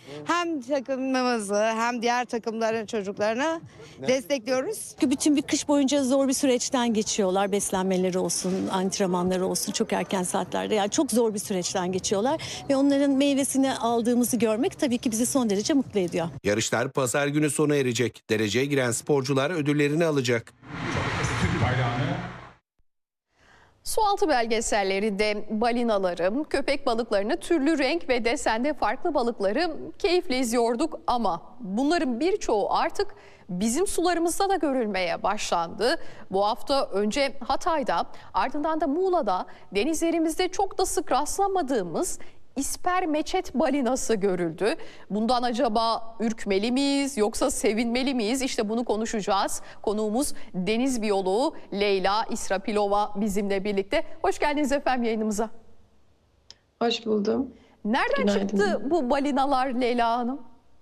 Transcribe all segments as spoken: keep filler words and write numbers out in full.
hem takımımızı hem diğer takımların çocuklarını destekliyoruz. Çünkü bütün bir kış boyunca zor bir süreçten geçiyorlar. Beslenmeleri olsun, antrenmanları olsun çok erken saatlerde. Yani çok zor bir süreçten geçiyorlar. Ve onların meyvesini aldığımızı görmek tabii ki bizi son derece mutlu ediyor. Yarışlar pazar günü sona erecek. Dereceye giren sporcular ödüllerini alacak. Türk bayrağını Sualtı belgesellerinde balinaları, köpek balıklarını, türlü renk ve desende farklı balıkları keyifle izliyorduk ama bunların birçoğu artık bizim sularımızda da görülmeye başlandı. Bu hafta önce Hatay'da, ardından da Muğla'da denizlerimizde çok da sık rastlamadığımız İspermeçet balinası görüldü. Bundan acaba ürkmeli miyiz yoksa sevinmeli miyiz? İşte bunu konuşacağız. Konuğumuz deniz biyoloğu Leyla İsrapilova bizimle birlikte. Hoş geldiniz efendim yayınımıza. Hoş buldum. Nereden Günaydın. çıktı bu balinalar Leyla Hanım?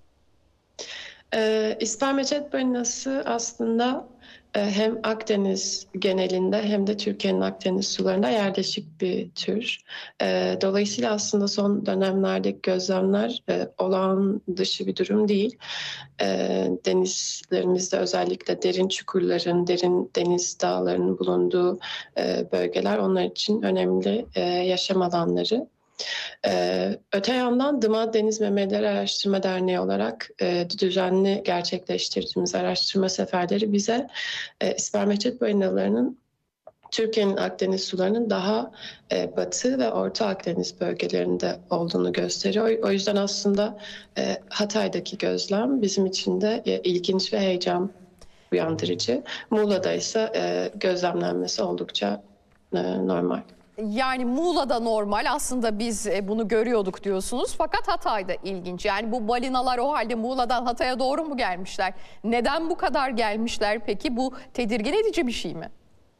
Ee, İspermeçet balinası aslında e, hem Akdeniz genelinde hem de Türkiye'nin Akdeniz sularında yerleşik bir tür. E, dolayısıyla aslında son dönemlerdeki gözlemler e, olağan dışı bir durum değil. E, denizlerimizde özellikle derin çukurların, derin deniz dağlarının bulunduğu e, bölgeler onlar için önemli e, yaşam alanları. Ee, öte yandan Dımad Deniz Memelileri Araştırma Derneği olarak e, düzenli gerçekleştirdiğimiz araştırma seferleri bize e, İspermeçet balinalarının Türkiye'nin Akdeniz sularının daha e, batı ve Orta Akdeniz bölgelerinde olduğunu gösteriyor. O yüzden aslında e, Hatay'daki gözlem bizim için de e, ilginç ve heyecan uyandırıcı. Muğla'da ise e, gözlemlenmesi oldukça e, normal. Yani Muğla'da normal, aslında biz bunu görüyorduk diyorsunuz, fakat Hatay'da ilginç. Yani bu balinalar o halde Muğla'dan Hatay'a doğru mu gelmişler? Neden bu kadar gelmişler peki? Bu tedirgin edici bir şey mi?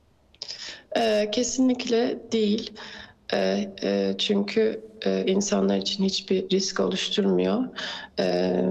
Ee, kesinlikle değil. Ee, e, çünkü e, insanlar için hiçbir risk oluşturmuyor. Ee,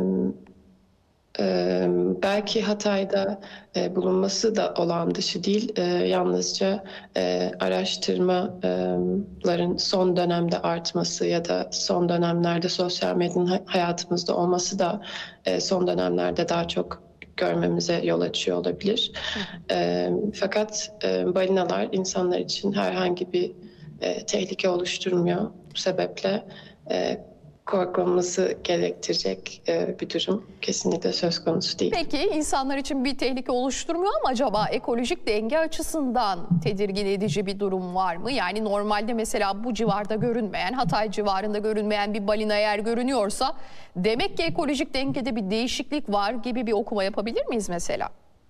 e, belki Hatay'da e, bulunması da olağan dışı değil. E, yalnızca e, araştırmaların son dönemde artması ya da son dönemlerde sosyal medyanın hayatımızda olması da e, son dönemlerde daha çok görmemize yol açıyor olabilir. E, fakat e, balinalar insanlar için herhangi bir e, tehlike oluşturmuyor. Bu sebeple e, korkmamızı gerektirecek e, bir durum kesinlikle söz konusu değil. Peki insanlar için bir tehlike oluşturmuyor ama acaba ekolojik denge açısından tedirgin edici bir durum var mı? Yani normalde mesela bu civarda görünmeyen, Hatay civarında görünmeyen bir balina eğer görünüyorsa demek ki ekolojik dengede bir değişiklik var gibi bir okuma yapabilir miyiz mesela?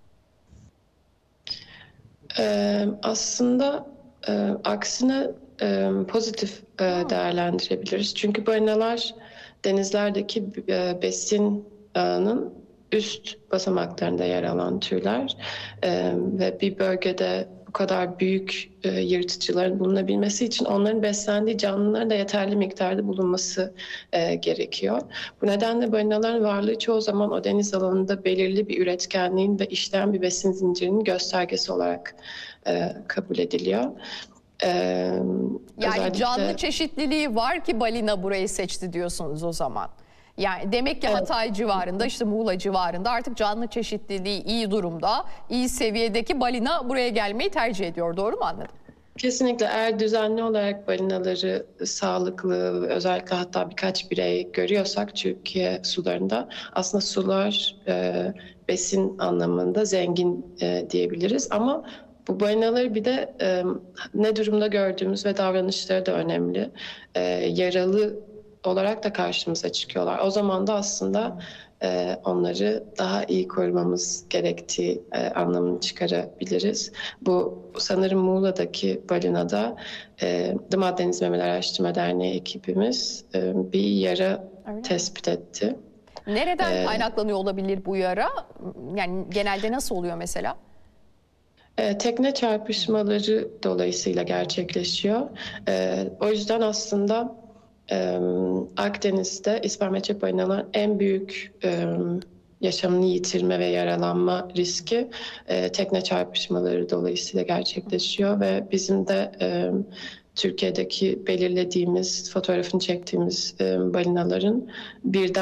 Ee, aslında e, aksine e, pozitif e, değerlendirebiliriz. Çünkü balinalar denizlerdeki e, besin ağının üst basamaklarında yer alan türler e, ve bir bölgede bu kadar büyük e, yırtıcıların bulunabilmesi için onların beslendiği canlıların da yeterli miktarda bulunması e, gerekiyor. Bu nedenle balinaların varlığı çoğu zaman o deniz alanında belirli bir üretkenliğin ve işleyen bir besin zincirinin göstergesi olarak e, kabul ediliyor. Ee, Yani özellikle... canlı çeşitliliği var ki balina burayı seçti diyorsunuz o zaman. Yani demek ki Hatay civarında, işte Muğla civarında artık canlı çeşitliliği iyi durumda, iyi seviyedeki balina buraya gelmeyi tercih ediyor. Doğru mu anladım? Kesinlikle, eğer düzenli olarak balinaları sağlıklı, özellikle hatta birkaç birey görüyorsak Türkiye sularında, aslında sular e, besin anlamında zengin e, diyebiliriz. Ama bu balinaları bir de e, ne durumda gördüğümüz ve davranışları da önemli. E, yaralı olarak da karşımıza çıkıyorlar. O zaman da aslında e, onları daha iyi korumamız gerektiği e, anlamını çıkarabiliriz. Bu sanırım Muğla'daki balinada e, Dımad Deniz Memeleri Araştırma Derneği ekibimiz e, bir yara Öyle tespit etti. Nereden Ee, kaynaklanıyor olabilir bu yara? Yani genelde nasıl oluyor mesela? E, tekne çarpışmaları dolayısıyla gerçekleşiyor. E, o yüzden aslında e, Akdeniz'de İspermeçet balinaların en büyük e, yaşamını yitirme ve yaralanma riski e, tekne çarpışmaları dolayısıyla gerçekleşiyor ve bizim de e, Türkiye'deki belirlediğimiz, fotoğrafını çektiğimiz e, balinaların birden